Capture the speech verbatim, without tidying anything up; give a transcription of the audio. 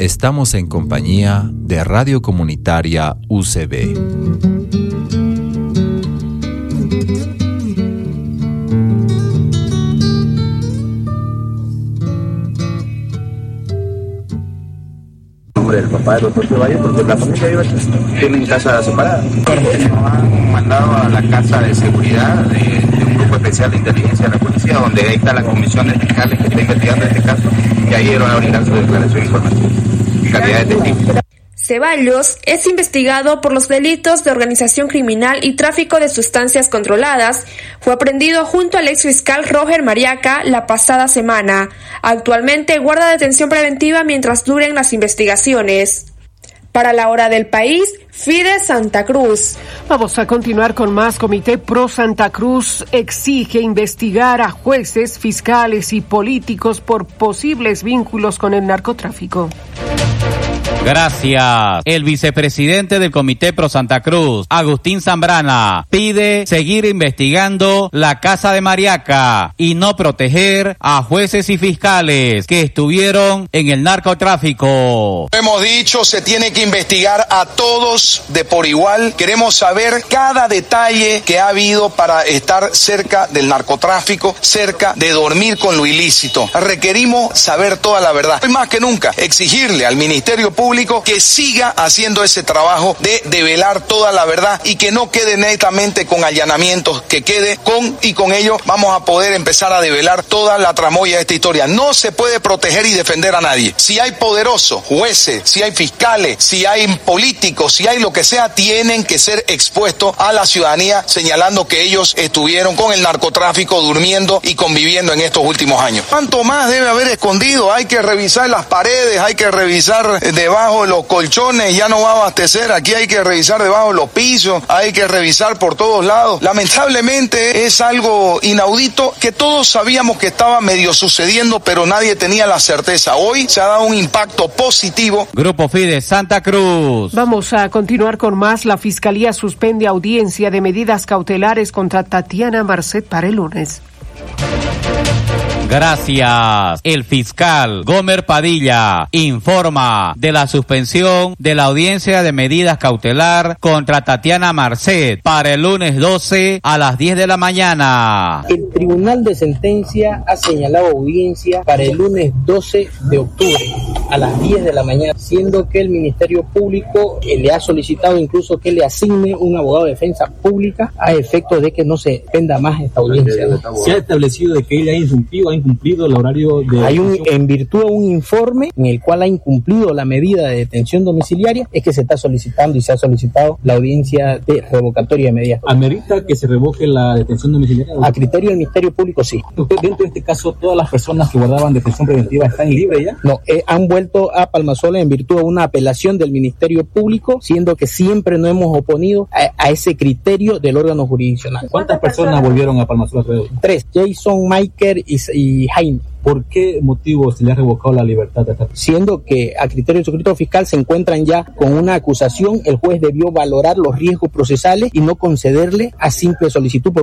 estamos en compañía de Radio Comunitaria U C B. El papá del doctor Ceballos, porque la familia iba tienen casa separada. Nos han mandado a la casa de seguridad de, de un grupo especial de inteligencia de la policía, donde ahí está la comisión de fiscales que está investigando este caso, y ahí dieron a brindar su declaración informativa en calidad de testigo. Ceballos es investigado por los delitos de organización criminal y tráfico de sustancias controladas. Fue aprendido junto al exfiscal Roger Mariaca la pasada semana. Actualmente guarda detención preventiva mientras duren las investigaciones. Para la hora del país, Fide Santa Cruz. Vamos a continuar con más. Comité Pro Santa Cruz exige investigar a jueces, fiscales y políticos por posibles vínculos con el narcotráfico. Gracias. El vicepresidente del Comité Pro Santa Cruz, Agustín Zambrana, pide seguir investigando la casa de Mariaca y no proteger a jueces y fiscales que estuvieron en el narcotráfico. Hemos dicho, se tiene que investigar a todos de por igual. Queremos saber cada detalle que ha habido para estar cerca del narcotráfico, cerca de dormir con lo ilícito. Requerimos saber toda la verdad. Hoy más que nunca, exigirle al Ministerio Público que siga haciendo ese trabajo de develar toda la verdad y que no quede netamente con allanamientos, que quede con y con ello vamos a poder empezar a develar toda la tramoya de esta historia. No se puede proteger y defender a nadie. Si hay poderosos, jueces, si hay fiscales, si hay políticos, si hay lo que sea, tienen que ser expuestos a la ciudadanía señalando que ellos estuvieron con el narcotráfico durmiendo y conviviendo en estos últimos años. ¿Cuánto más debe haber escondido? Hay que revisar las paredes, hay que revisar debajo de los colchones, ya no va a abastecer, aquí hay que revisar debajo de los pisos, hay que revisar por todos lados. Lamentablemente es algo inaudito que todos sabíamos que estaba medio sucediendo, pero nadie tenía la certeza. Hoy se ha dado un impacto positivo. Grupo Fide Santa Cruz. Vamos a continuar con más. La Fiscalía suspende audiencia de medidas cautelares contra Tatiana Marcet para el lunes. Gracias. El fiscal Gomer Padilla informa de la suspensión de la audiencia de medidas cautelar contra Tatiana Marcet para el lunes doce a las diez de la mañana. El Tribunal de Sentencia ha señalado audiencia para el lunes doce de octubre a las diez de la mañana, siendo que el Ministerio Público eh, le ha solicitado incluso que le asigne un abogado de defensa pública a efecto de que no se extenda más esta audiencia. Se ha establecido de que ella ha incumplido, ha incumplido el horario de... Hay un, en virtud de un informe en el cual ha incumplido la medida de detención domiciliaria, es que se está solicitando y se ha solicitado la audiencia de revocatoria de medidas. ¿Amerita que se revoque la detención domiciliaria? A criterio del Ministerio Público, sí. ¿Usted, dentro de este caso, todas las personas que guardaban detención preventiva están libres ya? No, eh, han vuelto a Palmasola en virtud de una apelación del Ministerio Público, siendo que siempre nos hemos oponido a, a ese criterio del órgano jurisdiccional. ¿Cuántas personas volvieron a Palmasola? Tres, Jason, Michael y, y Jaime. ¿Por qué motivo se le ha revocado la libertad de esta persona? Siendo que a criterio del secretario fiscal se encuentran ya con una acusación, el juez debió valorar los riesgos procesales y no concederle a simple solicitud por